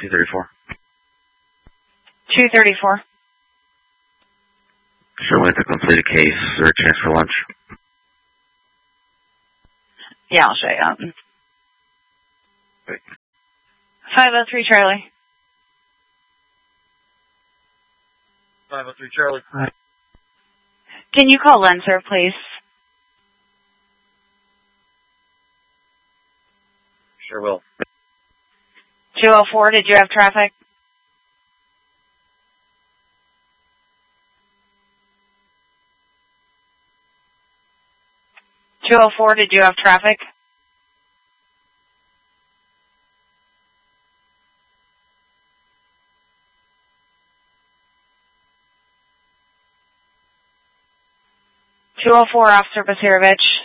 234. 234. Sure, with a completed case or transfer lunch. Yeah, I'll show you. Wait. 503 Charlie. 503 Charlie. Can you call Lenser, please? Sure will. 204, did you have traffic? 204, did you have traffic? Officer Basirovich.